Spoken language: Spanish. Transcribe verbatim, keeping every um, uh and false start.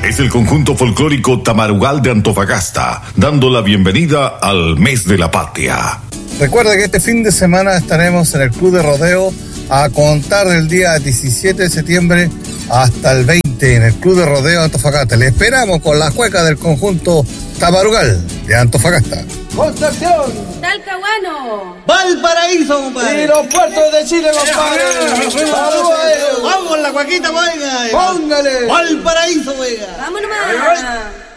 es el conjunto folclórico Tamarugal de Antofagasta, dando la bienvenida al mes de la patria. Recuerda que este fin de semana estaremos en el Club de Rodeo a contar del día diecisiete de septiembre hasta el veinte en el Club de Rodeo de Antofagasta. Le esperamos con la cueca del conjunto Tamarugal de Antofagasta. Concepción, Talcahuano, Valparaíso, compadre, y los puertos de Chile, compadre. Saludos a ellos. Vamos con la cuaquita, oiga. Póngale. Valparaíso, oiga. vámonos más.